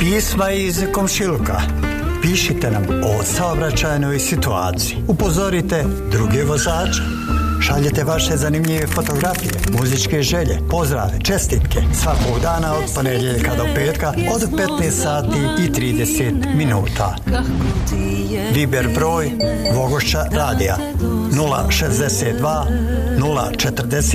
Pisma iz komšiluka. Pišite nam o saobraćajnoj situaciji. Upozorite druge vozače. Šaljete vaše zanimljive fotografije, muzičke želje, pozdrave, čestitke svakog dana od ponedjeljka do petka od 15 sati i 30 minuta. Viber broj Vogošća radija 062 040